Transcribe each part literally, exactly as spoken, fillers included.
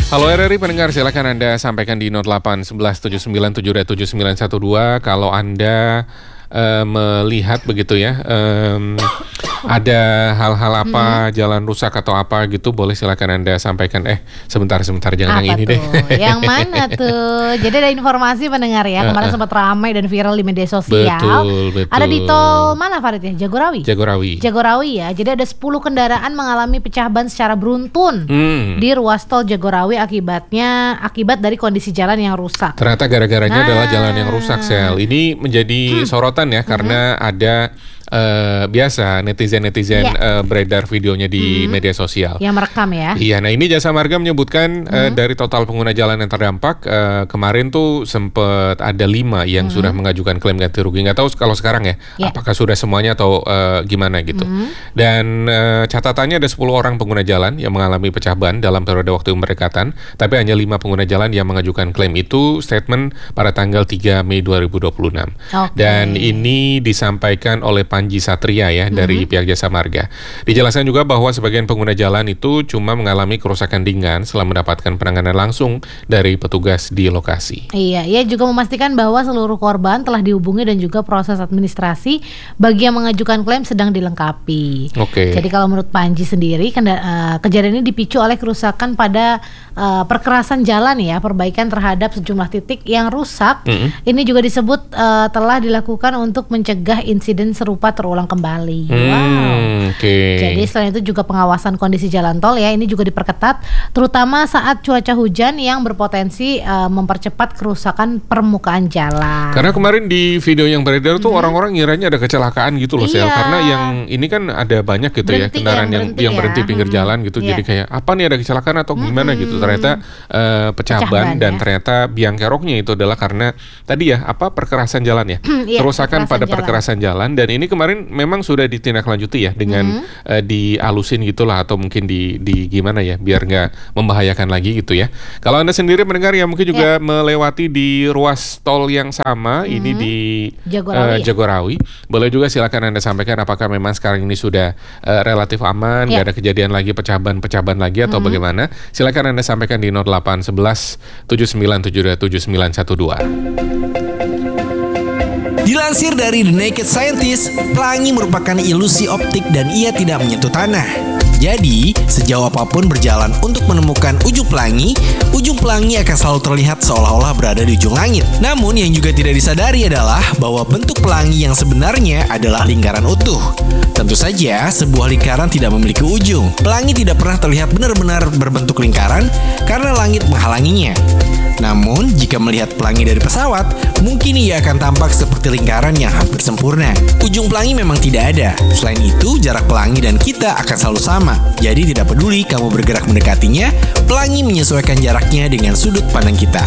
Halo R R I pendengar, silakan Anda sampaikan di nol delapan satu satu tujuh sembilan tujuh dua tujuh sembilan satu dua kalau Anda uh, melihat begitu ya, um, ada hal-hal apa, hmm. jalan rusak atau apa gitu, boleh silakan Anda sampaikan. Eh, sebentar-sebentar, jangan apa yang ini tuh? deh. Yang mana tuh? Jadi ada informasi pendengar ya, kemarin uh, uh. sempat ramai dan viral di media sosial. Betul, betul. Ada di tol mana Farid ya? Jagorawi? Jagorawi. Jagorawi ya, jadi ada sepuluh kendaraan mengalami pecah ban secara beruntun hmm. di ruas tol Jagorawi akibatnya, akibat dari kondisi jalan yang rusak. Ternyata gara-garanya nah. adalah jalan yang rusak, Sel. Ini menjadi hmm. sorotan ya, karena hmm. ada Uh, biasa netizen-netizen yeah. uh, beredar videonya di hmm. media sosial yang merekam ya. Iya, nah ini Jasa Marga menyebutkan hmm. uh, dari total pengguna jalan yang terdampak uh, kemarin tuh sempat ada lima yang hmm. sudah mengajukan klaim ganti rugi. Nggak tahu kalau sekarang ya, yeah. apakah sudah semuanya atau uh, gimana gitu. Hmm. Dan uh, catatannya ada sepuluh orang pengguna jalan yang mengalami pecah ban dalam periode waktu pemberangkatan, tapi hanya lima pengguna jalan yang mengajukan klaim. Itu statement pada tanggal tiga Mei dua ribu dua puluh enam. Okay. Dan ini disampaikan oleh Panji Satria ya, mm-hmm. dari pihak Jasa Marga. Dijelaskan juga bahwa sebagian pengguna jalan itu cuma mengalami kerusakan ringan setelah mendapatkan penanganan langsung dari petugas di lokasi. Iya, ia juga memastikan bahwa seluruh korban telah dihubungi dan juga proses administrasi bagi yang mengajukan klaim sedang dilengkapi. Oke. Okay. Jadi kalau menurut Panji sendiri, kenda- uh, kejadian ini dipicu oleh kerusakan pada uh, perkerasan jalan ya, perbaikan terhadap sejumlah titik yang rusak. Mm-hmm. Ini juga disebut uh, telah dilakukan untuk mencegah insiden serupa terulang kembali. Hmm, wow. Okay. Jadi selain itu juga pengawasan kondisi jalan tol ya, ini juga diperketat, terutama saat cuaca hujan yang berpotensi uh, mempercepat kerusakan permukaan jalan. Karena kemarin di video yang beredar tuh hmm. orang-orang ngiranya ada kecelakaan gitu loh, iya. Sel. Karena yang ini kan ada banyak gitu berhenti, ya kendaraan yang berhenti, yang, yang berhenti ya. pinggir hmm. jalan gitu. Yeah. Jadi kayak apa nih, ada kecelakaan atau gimana hmm. gitu. Ternyata uh, pecah, pecah ban dan ya. Ternyata biang keroknya itu adalah karena tadi ya apa perkerasan jalan ya, yeah, kerusakan pada jalan. perkerasan jalan. Dan ini kemarin memang sudah ditindaklanjuti ya dengan mm-hmm. uh, dialusin gitulah, atau mungkin di, di gimana ya biar nggak membahayakan lagi gitu ya. Kalau Anda sendiri mendengar ya mungkin juga yeah. melewati di ruas tol yang sama, mm-hmm. ini di Jagorawi, uh, Jagorawi. Boleh juga silakan Anda sampaikan apakah memang sekarang ini sudah uh, relatif aman, nggak yeah. ada kejadian lagi pecah ban pecah ban lagi atau mm-hmm. bagaimana? Silakan Anda sampaikan di nol delapan satu satu tujuh sembilan tujuh dua tujuh sembilan satu dua. Dilansir dari The Naked Scientist, pelangi merupakan ilusi optik dan ia tidak menyentuh tanah. Jadi, sejauh apapun berjalan untuk menemukan ujung pelangi, ujung pelangi akan selalu terlihat seolah-olah berada di ujung langit. Namun, yang juga tidak disadari adalah bahwa bentuk pelangi yang sebenarnya adalah lingkaran utuh. Tentu saja, sebuah lingkaran tidak memiliki ujung. Pelangi tidak pernah terlihat benar-benar berbentuk lingkaran karena langit menghalanginya. Namun, jika melihat pelangi dari pesawat, mungkin ia akan tampak seperti lingkaran yang hampir sempurna. Ujung pelangi memang tidak ada. Selain itu, jarak pelangi dan kita akan selalu sama. Jadi tidak peduli kamu bergerak mendekatinya, pelangi menyesuaikan jaraknya dengan sudut pandang kita.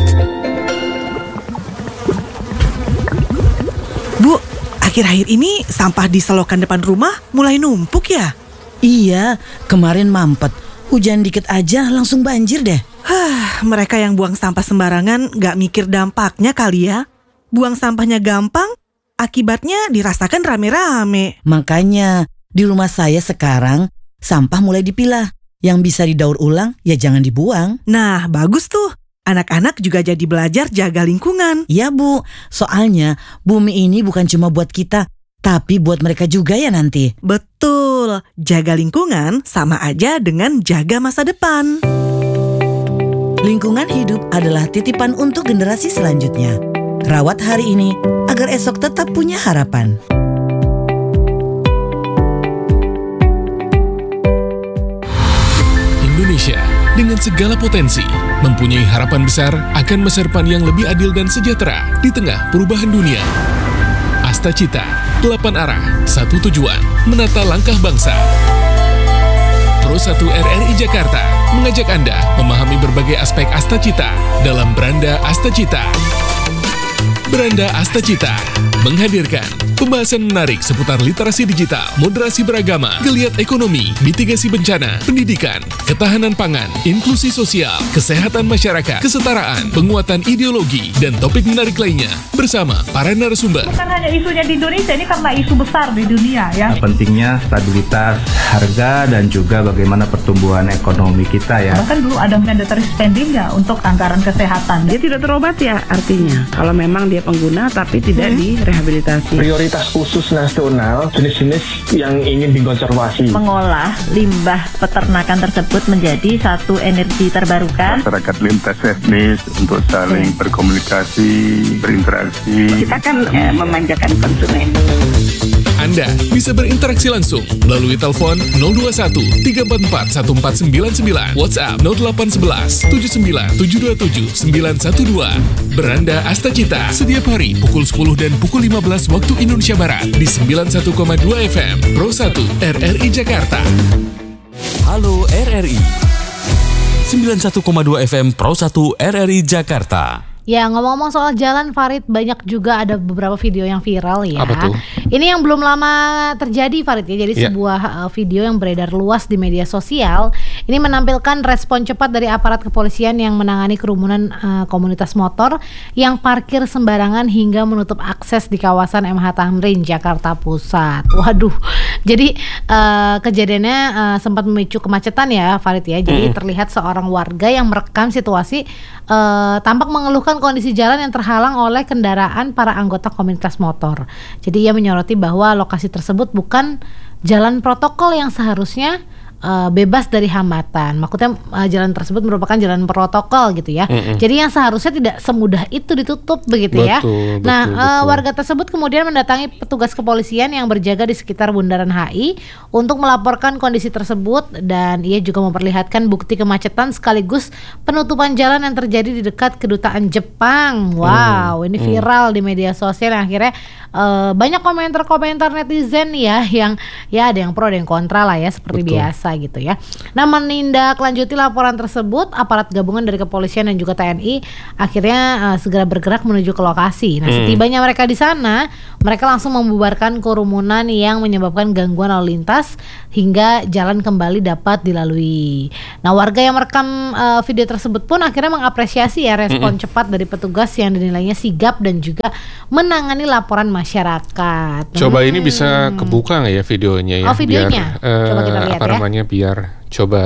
Bu, akhir-akhir ini sampah di selokan depan rumah mulai numpuk ya? Iya, kemarin mampet. Hujan dikit aja langsung banjir deh. Hah, mereka yang buang sampah sembarangan gak mikir dampaknya kali ya. Buang sampahnya gampang, akibatnya dirasakan rame-rame. Makanya di rumah saya sekarang sampah mulai dipilah. Yang bisa didaur ulang ya jangan dibuang. Nah, bagus tuh. Anak-anak juga jadi belajar jaga lingkungan. Iya Bu, soalnya bumi ini bukan cuma buat kita, tapi buat mereka juga ya nanti. Betul, jaga lingkungan sama aja dengan jaga masa depan. Lingkungan hidup adalah titipan untuk generasi selanjutnya. Rawat hari ini agar esok tetap punya harapan. Indonesia dengan segala potensi mempunyai harapan besar akan masa depan yang lebih adil dan sejahtera di tengah perubahan dunia. Astacita, delapan arah, satu tujuan, menata langkah bangsa. Pro satu R R I Jakarta mengajak Anda memahami berbagai aspek Astacita dalam Beranda Astacita. Beranda Astacita menghadirkan pembahasan menarik seputar literasi digital, moderasi beragama, geliat ekonomi, mitigasi bencana, pendidikan, ketahanan pangan, inklusi sosial, kesehatan masyarakat, kesetaraan, penguatan ideologi, dan topik menarik lainnya bersama para narasumber. Bukan hanya isunya di Indonesia, ini karena isu besar di dunia ya. Pentingnya stabilitas harga dan juga bagaimana pertumbuhan ekonomi kita ya. Bahkan dulu ada mandatory spending ya untuk anggaran kesehatan. Dia tidak terobat ya artinya. Kalau memang dia pengguna tapi tidak hmm. direhabilitasi. Prioritas khusus nasional jenis-jenis yang ingin dikonservasi. Mengolah limbah peternakan tersebut menjadi satu energi terbarukan. Masyarakat lintas etnis untuk saling hmm. berkomunikasi, berinteraksi. Kita kan eh, memanjakan konsumen. Anda bisa berinteraksi langsung melalui telepon nol dua satu tiga empat empat satu empat sembilan sembilan, WhatsApp nol delapan satu satu tujuh sembilan tujuh dua tujuh sembilan satu dua. Beranda Astacita setiap hari pukul sepuluh dan pukul lima belas waktu Indonesia Barat di sembilan puluh satu koma dua F M Pro satu R R I Jakarta. Halo R R I sembilan puluh satu koma dua F M Pro satu R R I Jakarta. Ya, ngomong-ngomong soal jalan, Farid, banyak juga ada beberapa video yang viral ya. Apa tuh? Ini yang belum lama terjadi, Farid ya. Jadi yeah. sebuah uh, video yang beredar luas di media sosial. Ini menampilkan respon cepat dari aparat kepolisian yang menangani kerumunan uh, komunitas motor yang parkir sembarangan hingga menutup akses di kawasan M H Tamrin, Jakarta Pusat. Waduh. Jadi uh, kejadiannya uh, sempat memicu kemacetan ya, Farid ya. Jadi mm. terlihat seorang warga yang merekam situasi uh, tampak mengeluhkan kondisi jalan yang terhalang oleh kendaraan para anggota komunitas motor. Jadi ia menyoroti bahwa lokasi tersebut bukan jalan protokol yang seharusnya uh, bebas dari hambatan. Maksudnya uh, jalan tersebut merupakan jalan protokol gitu ya. Mm-mm. Jadi yang seharusnya tidak semudah itu ditutup begitu betul, ya. Betul, nah betul. Uh, warga tersebut kemudian mendatangi petugas kepolisian yang berjaga di sekitar Bundaran H I untuk melaporkan kondisi tersebut, dan ia juga memperlihatkan bukti kemacetan sekaligus penutupan jalan yang terjadi di dekat kedutaan Jepang. Wow, hmm. ini viral hmm. di media sosial yang akhirnya uh, banyak komentar-komentar netizen ya yang ya ada yang pro ada yang kontra lah ya seperti betul. biasa gitu ya. Nah, menindaklanjuti laporan tersebut, aparat gabungan dari kepolisian dan juga T N I akhirnya uh, segera bergerak menuju ke lokasi. Nah, hmm. setibanya mereka di sana, mereka langsung membubarkan kerumunan yang menyebabkan gangguan lalu lintas hingga jalan kembali dapat dilalui. Nah, warga yang merekam uh, video tersebut pun akhirnya mengapresiasi ya respon mm-hmm. cepat dari petugas yang dinilainya sigap dan juga menangani laporan masyarakat. Coba hmm. ini bisa kebuka nggak ya videonya ya? Oh, videonya. Biar, uh, coba kita lihat apa ya. namanya biar coba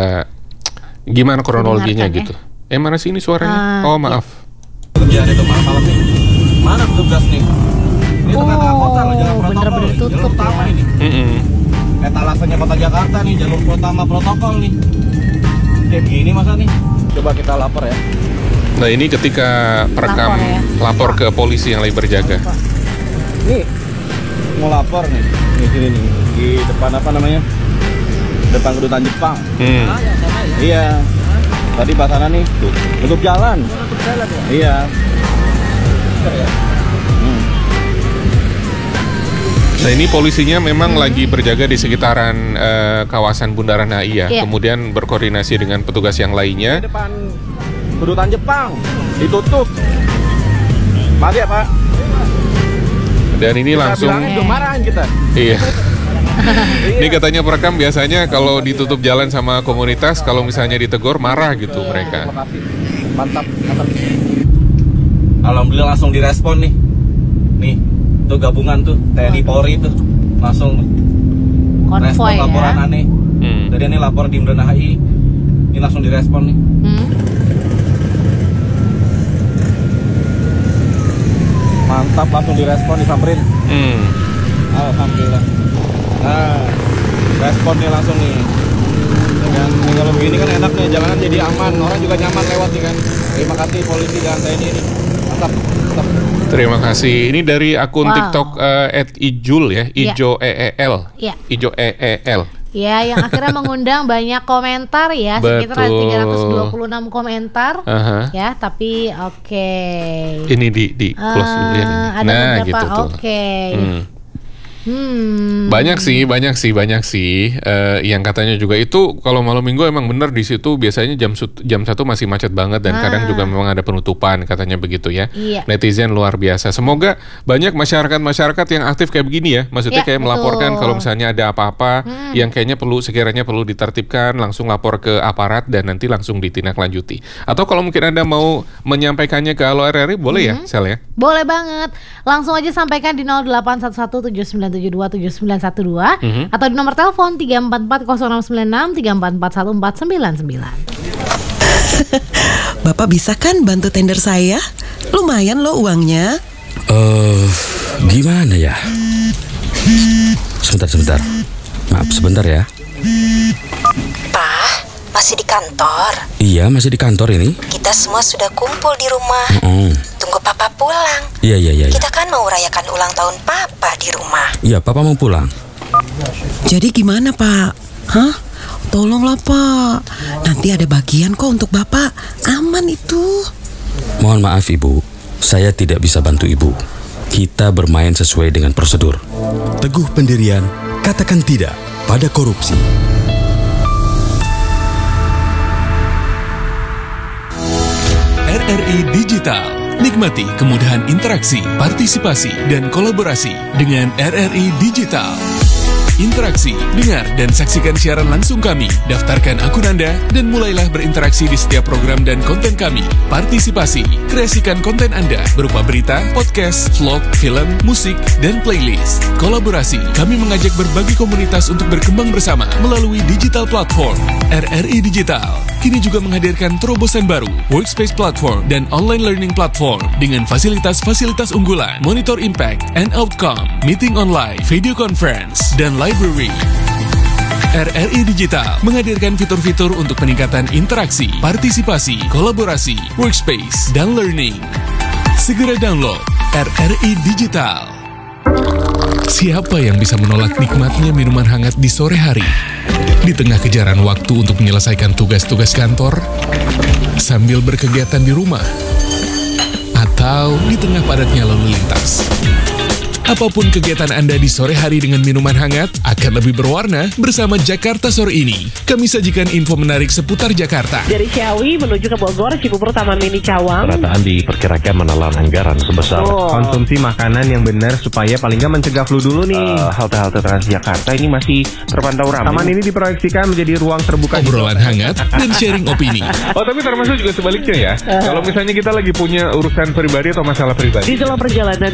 gimana kronologinya gitu. Ya? Eh mana sih ini suaranya? Uh, oh maaf. Kerjaan itu malam-malam nih. Mana petugas nih? Ini oh, tengah-tengah kota loh, jalan protokol. Bener-bener tutup ya. Ini. Mm-hmm. Etalasenya kota Jakarta nih, jalur utama protokol nih. Kayak gini masa nih? Coba kita lapor ya. Nah, ini ketika perekam lapor, ya. lapor ke polisi yang lagi berjaga. Nih, mau lapor nih. Di sini nih, di depan apa namanya? Depan kedutaan Jepang. Hmm. Ah, ya, sana ya. Iya. Tadi pas sana nih, tuh, tutup jalan. Tutup jalan ya? Iya. Hmm. Nah, ini polisinya memang hmm. lagi berjaga di sekitaran uh, kawasan Bundaran H I ya. Yeah. Kemudian berkoordinasi dengan petugas yang lainnya. Di depan kedutaan Jepang ditutup. Maaf ya, Pak. Dan ini kita langsung itu marahin kita. Iya. Ini katanya perekam biasanya kalau ditutup jalan sama komunitas, kalau misalnya ditegur marah gitu mereka. Mantap, mantap. Alhamdulillah langsung direspon nih. Nih, tuh gabungan tuh T N I Polri itu langsung respon laporan ya? Aneh. Hmm. Jadi ini lapor di Bundaran H I. Ini langsung direspon nih. Hmm. Mantap, langsung direspon, disamperin. Hmm. Alhamdulillah. Nah, responnya langsung nih. Dan kalau begini kan enak nih, jalanan jadi aman, orang juga nyaman lewat nih kan. Terima kasih polisi dan T N I ini. Mantap, mantap. Terima kasih. Ini dari akun wow. TikTok uh, at ijul ya, ijo yeah. e e l. Yeah. Ijo e e l. Ya, yang akhirnya mengundang banyak komentar ya, sekitar tiga ratus dua puluh enam komentar. Uh-huh. Ya, tapi oke. Okay. Ini di di close uh, dulu ya. Ada nah, beberapa gitu oke. Okay. Hmm. Hmm. Banyak sih, banyak sih, banyak sih uh, yang katanya juga itu kalau malam minggu emang bener di situ biasanya jam jam satu masih macet banget dan ah. kadang juga memang ada penutupan katanya begitu ya. Iya. Netizen luar biasa. Semoga banyak masyarakat-masyarakat yang aktif kayak begini ya. Maksudnya ya, kayak betul. melaporkan kalau misalnya ada apa-apa hmm. yang kayaknya perlu sekiranya perlu ditertibkan, langsung lapor ke aparat dan nanti langsung ditindaklanjuti. Atau kalau mungkin Anda mau menyampaikannya ke Halo R R I boleh hmm. ya, Sel ya? Boleh banget. Langsung aja sampaikan di nol delapan satu satu tujuh sembilan tujuh dua tujuh sembilan satu dua mm-hmm. atau di nomor telepon tiga empat empat nol nol sembilan enam tiga empat empat satu empat sembilan sembilan. Bapak bisa kan bantu tender saya? Lumayan loh uangnya. Eh, uh, gimana ya? Sebentar, sebentar. Maaf, sebentar ya. Pak, masih di kantor? Iya, masih di kantor ini. Kita semua sudah kumpul di rumah. Mm-mm. Tunggu Papa pulang. Iya, iya, iya. Kita kan mau rayakan ulang tahun Papa di rumah. Iya, Papa mau pulang. Jadi gimana, Pak? Hah? Tolonglah, Pak. Nanti ada bagian kok untuk Bapak. Aman itu. Mohon maaf, Ibu. Saya tidak bisa bantu Ibu. Kita bermain sesuai dengan prosedur. Teguh pendirian, katakan tidak pada korupsi. R R I Digital. Nikmati kemudahan interaksi, partisipasi, dan kolaborasi dengan R R I Digital. Interaksi, dengar, dan saksikan siaran langsung kami. Daftarkan akun Anda dan mulailah berinteraksi di setiap program dan konten kami. Partisipasi, kreasikan konten Anda berupa berita, podcast, vlog, film, musik, dan playlist. Kolaborasi, kami mengajak berbagai komunitas untuk berkembang bersama melalui digital platform. R R I Digital kini juga menghadirkan terobosan baru, workspace platform, dan online learning platform dengan fasilitas-fasilitas unggulan, monitor impact and outcome, meeting online, video conference, dan library. R R I Digital menghadirkan fitur-fitur untuk peningkatan interaksi, partisipasi, kolaborasi, workspace, dan learning. Segera download R R I Digital. Siapa yang bisa menolak nikmatnya minuman hangat di sore hari? Di tengah kejaran waktu untuk menyelesaikan tugas-tugas kantor, sambil berkegiatan di rumah, atau di tengah padatnya lalu lintas. Apapun kegiatan Anda di sore hari dengan minuman hangat akan lebih berwarna bersama Jakarta Sore ini. Kami sajikan info menarik seputar Jakarta. Dari Ciawi menuju ke Bogor, Cibubur, Taman Mini Cawang. Perataan diperkirakan menelan anggaran sebesar oh. konsumsi makanan yang benar supaya paling nggak mencegah flu dulu nih. Uh, halte-halte Transjakarta ini masih terpantau ramai. Taman ini diproyeksikan menjadi ruang terbuka. Obrolan hangat dan sharing opini. Oh, tapi termasuk juga sebaliknya ya. Uh. Kalau misalnya kita lagi punya urusan pribadi atau masalah pribadi. Di dalam perjalanan